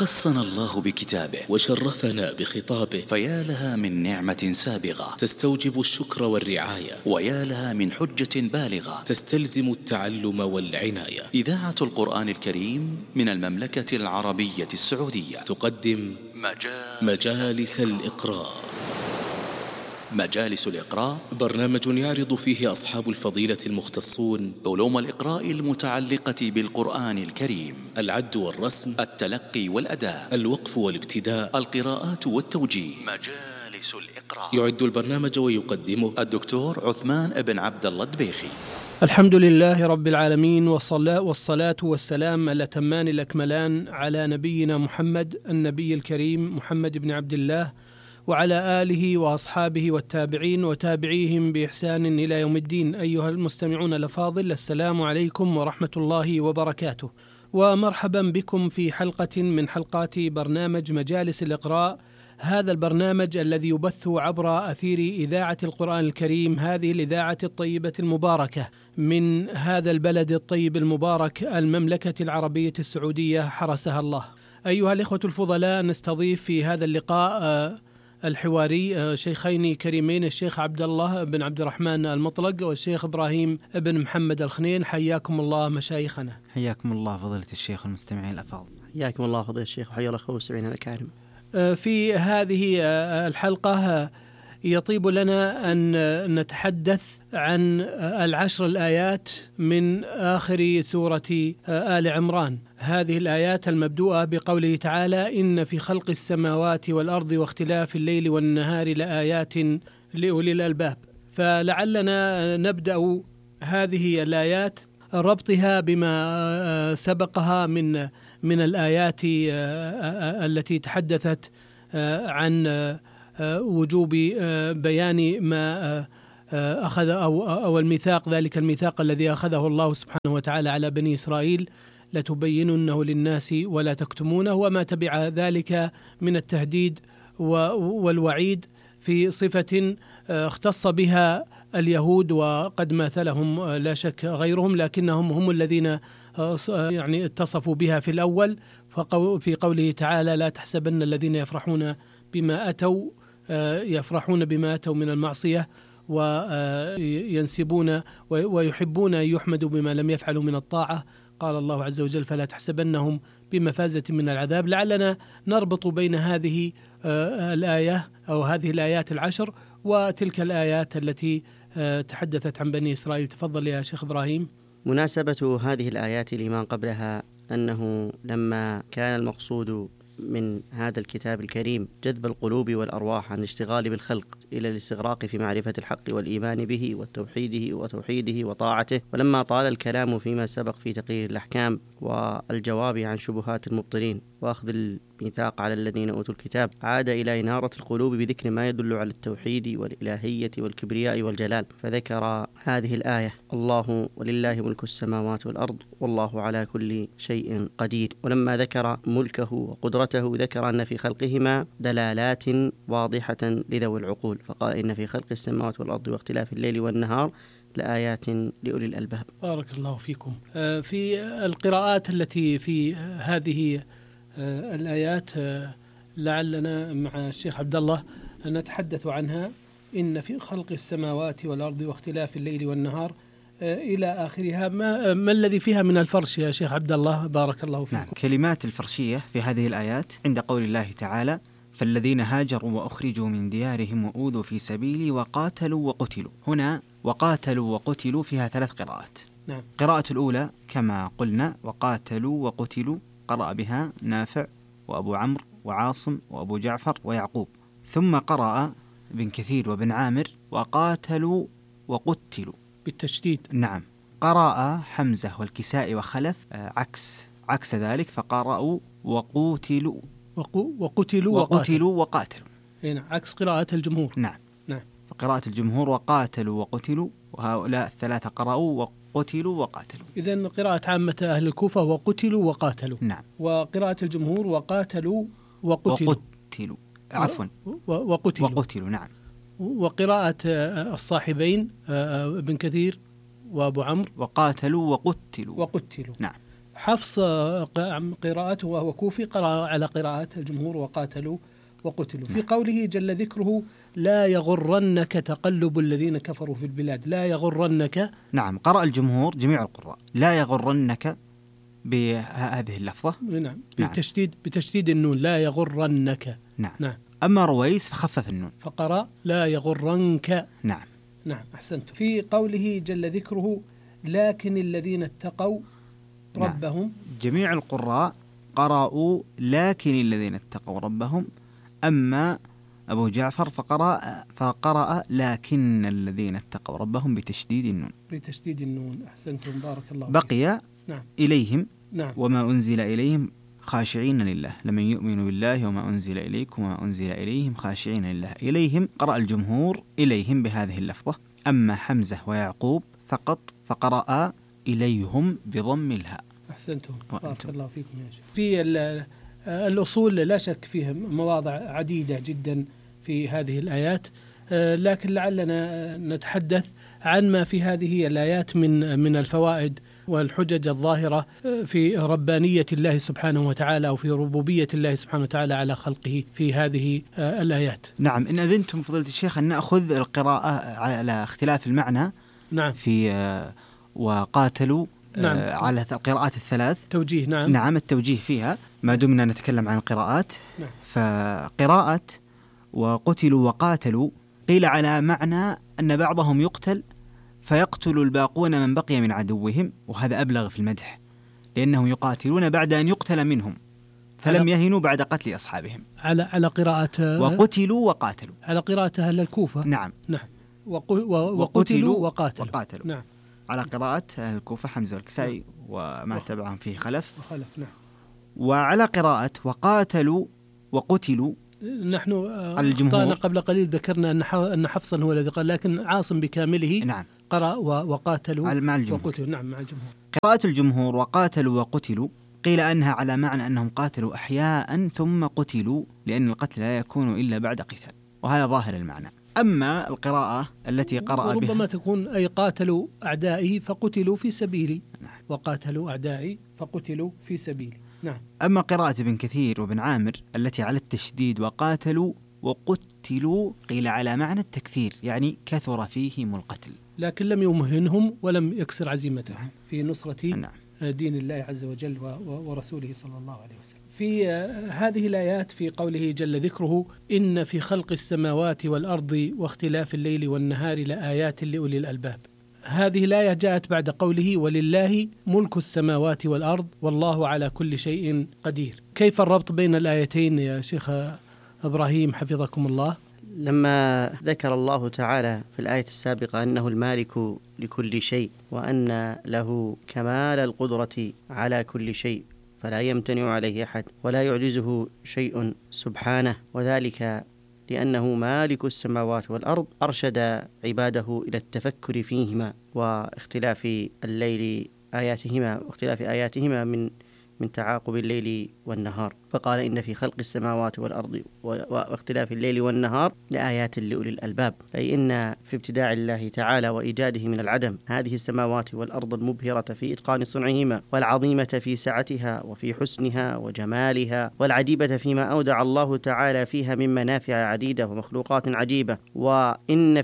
خصنا الله بكتابه وشرفنا بخطابه، فيا لها من نعمة سابغة تستوجب الشكر والرعاية، ويا لها من حجة بالغة تستلزم التعلم والعناية. إذاعة القرآن الكريم من المملكة العربية السعودية تقدم مجالس الإقراء. مجالس الإقراء برنامج يعرض فيه أصحاب الفضيلة المختصون علوم الإقراء المتعلقة بالقرآن الكريم: العد والرسم، التلقي والأداء، الوقف والابتداء، القراءات والتوجيه. مجالس الإقراء. يعد البرنامج ويقدمه الدكتور عثمان بن عبد الله الدبيخي. الحمد لله رب العالمين، والصلاة والسلام الأتمان الأكملان على نبينا محمد النبي الكريم محمد بن عبد الله، وعلى آله وأصحابه والتابعين وتابعيهم بإحسان إلى يوم الدين. أيها المستمعون الأفاضل، السلام عليكم ورحمة الله وبركاته، ومرحبا بكم في حلقة من حلقات برنامج مجالس الإقراء. هذا البرنامج الذي يبث عبر أثير إذاعة القرآن الكريم، هذه الإذاعة الطيبة المباركة من هذا البلد الطيب المبارك، المملكة العربية السعودية، حرسها الله. أيها الإخوة الفضلاء، نستضيف في هذا اللقاء الحواري شيخين كريمين، الشيخ عبد الله بن عبد الرحمن المطلق والشيخ إبراهيم بن محمد الخنين. حياكم الله مشايخنا. حياكم الله فضيلة الشيخ والمستمعين الأفاضل. حياكم الله فضيلة الشيخ وحيا الأخوة والمستمعين الأكارم. في هذه الحلقة يطيب لنا أن نتحدث عن 10 الآيات من آخر سورة آل عمران. هذه الآيات المبدوءة بقوله تعالى: إن في خلق السماوات والأرض واختلاف الليل والنهار لآيات لأولي الألباب. فلعلنا نبدأ هذه الآيات ربطها بما سبقها من الآيات التي تحدثت عن وجوب بيان ما أخذ أو الميثاق، ذلك الميثاق الذي أخذه الله سبحانه وتعالى على بني إسرائيل: لتبيننه للناس ولا تكتمونه، وما تبع ذلك من التهديد والوعيد في صفة اختص بها اليهود، وقد ماثلهم لا شك غيرهم، لكنهم هم الذين يعني اتصفوا بها في الأول. في قوله تعالى: لا تحسبن الذين يفرحون بما أتوا من المعصية وينسبون ويحبون أن يحمدوا بما لم يفعلوا من الطاعة. قال الله عز وجل: فلا تحسبنهم بمفازة من العذاب. لعلنا نربط بين هذه الآية أو هذه الآيات 10 وتلك الآيات التي تحدثت عن بني إسرائيل. تفضل يا شيخ إبراهيم. مناسبة هذه الآيات لما قبلها أنه لما كان المقصود من هذا الكتاب الكريم جذب القلوب والأرواح عن الاشتغال بالخلق إلى الاستغراق في معرفة الحق والإيمان به وتوحيده وطاعته، ولما طال الكلام فيما سبق في تقرير الأحكام والجواب عن شبهات المبطلين وأخذ الميثاق على الذين أوتوا الكتاب، عاد إلى إنارة القلوب بذكر ما يدل على التوحيد والإلهية والكبرياء والجلال، فذكر هذه الآية: الله ولله ملك السماوات والأرض والله على كل شيء قدير. ولما ذكر ملكه وقدرته ذكر أن في خلقهما دلالات واضحة لذوي العقول، فقال: إن في خلق السماوات والأرض واختلاف الليل والنهار لآيات لأولي الألباب. بارك الله فيكم. في القراءات التي في هذه الآيات لعلنا مع الشيخ عبد الله نتحدث عنها: إن في خلق السماوات والأرض واختلاف الليل والنهار إلى آخرها. ما الذي فيها من الفرش يا شيخ عبد الله؟ بارك الله فيكم. نعم، كلمات الفرشية في هذه الآيات عند قول الله تعالى: فالذين هاجروا وأخرجوا من ديارهم وأوذوا في سبيلي وقاتلوا وقتلوا. هنا وقاتلوا وقتلوا فيها 3 قراءات. نعم. قراءة الأولى كما قلنا: وقاتلوا وقتلوا، قرأ بها نافع وأبو عمرو وعاصم وأبو جعفر ويعقوب. ثم قرأ ابن كثير وابن عامر: وقاتلوا وقتلوا بالتشديد. نعم. قرأ حمزة والكسائي وخلف عكس ذلك، فقرأوا وقتلوا وقاتلوا. هنا عكس قراءة الجمهور. نعم. فقراءة الجمهور وقاتلوا وقتلوا، وهؤلاء ال3 قرأوا وقتلوا وقاتلوا. إذن قراءة عامة أهل الكوفة وقتلوا وقاتلوا. نعم. وقراءة الجمهور وقاتلوا وقتلوا. عفوا. وقتلوا. نعم. وقراءة الصاحبين ابن كثير وأبو عمرو: وقاتلوا وقتلوا. نعم. حفص قراءته وهو كوفي قرأ على قراءة الجمهور وقاتلوا وقتلوا. في قوله جل ذكره لا يغرنك تقلب الذين كفروا في البلاد، لا يغرنك. نعم، قرأ الجمهور جميع القراء لا يغرنك بهذه اللفظة. نعم، بتشديد النون، لا يغرنك. نعم. أما رويس فخفف النون فقرأ لا يغرنك. نعم. أحسنت. في قوله جل ذكره لكن الذين اتقوا ربهم. نعم. جميع القراء قرأوا لكن الذين اتقوا ربهم، أما أبو جعفر فقرأ لكن الذين اتقوا ربهم بتشديد النون. أحسنتم، بارك الله فيك. بقي نعم. إليهم. نعم. وما أنزل إليهم خاشعين لله لمن يؤمن بالله وما أنزل إليكم وما أنزل إليهم خاشعين لله. إليهم قرأ الجمهور إليهم بهذه اللفظة، أما حمزة ويعقوب فقط فقرأ إليهم بضم الهاء. أحسنتم، بارك الله فيكم يا شيخ. في الأصول لا شك فيها مواضع عديدة جدا في هذه الآيات، لكن لعلنا نتحدث عن ما في هذه الآيات من الفوائد والحجج الظاهرة في ربانية الله سبحانه وتعالى أو في ربوبية الله سبحانه وتعالى على خلقه في هذه الآيات. نعم، إن أذنتم فضيلة الشيخ أن نأخذ القراءة على اختلاف المعنى. نعم. في وقاتلوا. نعم. على القراءات الثلاث توجيه. نعم. نعم، التوجيه فيها ما دمنا نتكلم عن القراءات. نعم. فقراءة وقتلوا وقاتلوا قيل على معنى أن بعضهم يقتل فيقتل الباقون من بقي من عدوهم، وهذا أبلغ في المدح لأنهم يقاتلون بعد أن يقتل منهم فلم يهنوا بعد قتل أصحابهم. على قراءة وقتلوا وقاتلوا، على قراءة أهل الكوفة. نعم. وقتلوا وقاتلوا. نعم. على قراءة الكوفة حمزة والكسائي وما تبعهم فيه خلف. نعم. وعلى قراءة وقاتلوا وقتلوا نحن أخطأنا قبل قليل، ذكرنا أن حفصا هو الذي قال، لكن عاصم بكامله نعم قرأ وقاتلوا مع الجمهور. وقتلوا. نعم، مع الجمهور. قراءة الجمهور وقاتلوا وقتلوا قيل أنها على معنى أنهم قاتلوا أحياء ثم قتلوا، لأن القتل لا يكون إلا بعد قتال، وهذا ظاهر المعنى. أما القراءة التي قرأ بها ربما تكون أي قاتلوا أعدائي فقتلوا في سبيلي. نعم. وقاتلوا أعدائي فقتلوا في سبيلي. نعم. أما قراءة ابن كثير وابن عامر التي على التشديد وقاتلوا وقتلوا قيل على معنى التكثير، يعني كثر فيهم القتل، لكن لم يمهنهم ولم يكسر عزيمتهم في نصرة نعم. دين الله عز وجل ورسوله صلى الله عليه وسلم. في هذه الآيات في قوله جل ذكره إن في خلق السماوات والأرض واختلاف الليل والنهار لآيات لأولي الألباب. هذه الآية جاءت بعد قوله ولله ملك السماوات والأرض والله على كل شيء قدير. كيف الربط بين الآيتين يا شيخ إبراهيم حفظكم الله؟ لما ذكر الله تعالى في الآية السابقة أنه المالك لكل شيء وأن له كمال القدرة على كل شيء فلا يمتنع عليه أحد ولا يعجزه شيء سبحانه، وذلك لأنه مالك السماوات والأرض، أرشد عباده إلى التفكر فيهما واختلاف الليل آياتهما واختلاف آياتهما من تعاقب الليل والنهار، فقال إن في خلق السماوات والأرض واختلاف الليل والنهار لآيات لأولي الألباب، أي إن في ابتداع الله تعالى وإيجاده من العدم هذه السماوات والأرض المبهرة في إتقان صنعهما والعظيمة في سعتها وفي حسنها وجمالها والعجيبة فيما أودع الله تعالى فيها من منافع عديدة ومخلوقات عجيبة، وإن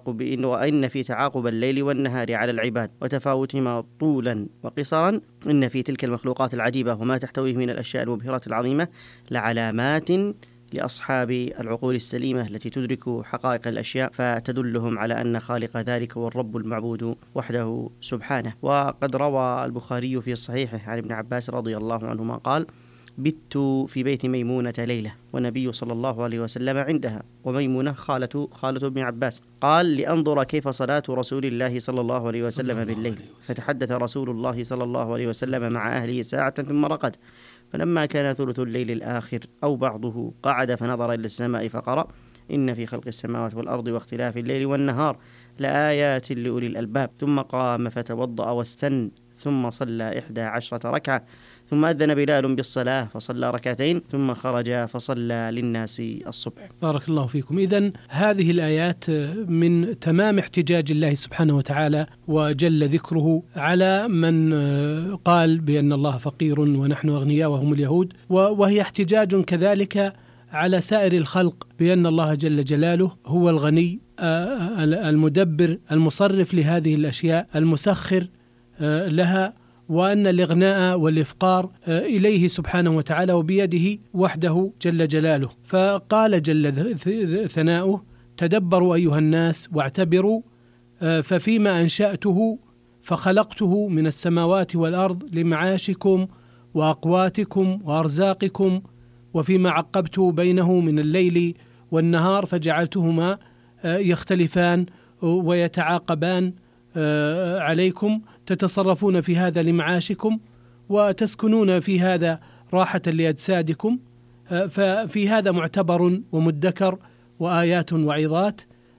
في تعاقب الليل والنهار على العباد وتفاوتهما طولا وقصرا إن في تلك المخلوقات العجيبة وما تحتويه من الأشياء المبهرة العظيمة لعلامات لأصحاب العقول السليمة التي تدرك حقائق الأشياء فتدلهم على أن خالق ذلك هو الرب المعبود وحده سبحانه. وقد روى البخاري في صحيحه عن ابن عباس رضي الله عنهما قال بت في بيت ميمونة ليلة والنبي صلى الله عليه وسلم عندها، وميمونة خالة ابن عباس، قال لأنظر كيف صلاة رسول الله صلى الله عليه وسلم بالليل، فتحدث رسول الله صلى الله عليه وسلم مع أهله ساعة ثم رقد، فلما كان ثلث الليل الآخر أو بعضه قعد فنظر إلى السماء فقرأ إن في خلق السماوات والأرض واختلاف الليل والنهار لآيات لأولي الألباب، ثم قام فتوضأ واستن ثم صلى 11 ركعة ثم أذن بلال بالصلاة فصلى ركعتين ثم خرج فصلى للناس الصبح. بارك الله فيكم. إذن هذه الآيات من تمام احتجاج الله سبحانه وتعالى وجل ذكره على من قال بأن الله فقير ونحن أغنياء وهم اليهود، وهي احتجاج كذلك على سائر الخلق بأن الله جل جلاله هو الغني المدبر المصرف لهذه الأشياء المسخر لها، وأن الإغناء والإفقار إليه سبحانه وتعالى وبيده وحده جل جلاله. فقال جل ثناؤه: تدبروا أيها الناس واعتبروا ففيما أنشأته فخلقته من السماوات والأرض لمعاشكم وأقواتكم وأرزاقكم، وفيما عقبت بينه من الليل والنهار فجعلتهما يختلفان ويتعاقبان عليكم، تتصرفون في هذا لمعاشكم وتسكنون في هذا راحة لأجسادكم، ففي هذا معتبر ومدكر وآيات وعظات.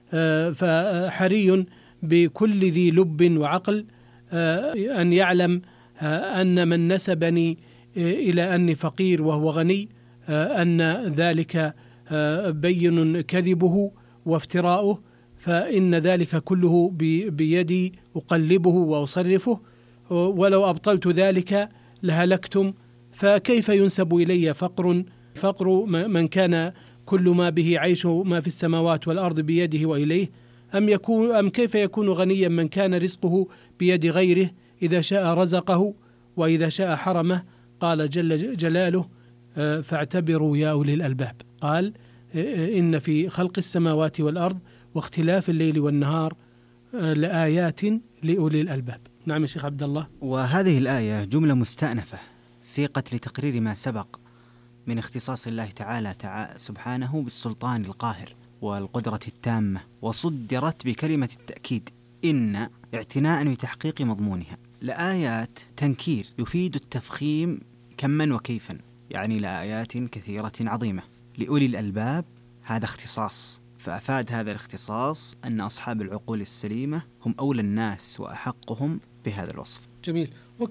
فحري بكل ذي لب وعقل أن يعلم أن من نسبني إلى أني فقير وهو غني أن ذلك بين كذبه وافتراؤه، فإن ذلك كله بيدي أقلبه وأصرفه، ولو أبطلت ذلك لهلكتم. فكيف ينسب إلي فقر من كان كل ما به عيش ما في السماوات والأرض بيده وإليه؟ أم كيف يكون غنيا من كان رزقه بيد غيره، إذا شاء رزقه وإذا شاء حرمه؟ قال جل جلاله: فاعتبروا يا أولي الألباب. قال: إن في خلق السماوات والأرض واختلاف الليل والنهار لآيات لأولي الألباب. نعم يا شيخ عبد الله. وهذه الآية جملة مستأنفة سيقت لتقرير ما سبق من اختصاص الله تعالى سبحانه بالسلطان القاهر والقدرة التامة، وصدرت بكلمة التأكيد إن اعتناء بتحقيق مضمونها. لآيات تنكير يفيد التفخيم كما وكيفا، يعني لآيات كثيرة عظيمة. لأولي الألباب هذا اختصاص، فأفاد هذا الاختصاص أن أصحاب العقول السليمة هم أولى الناس وأحقهم بهذا الوصف. جميل.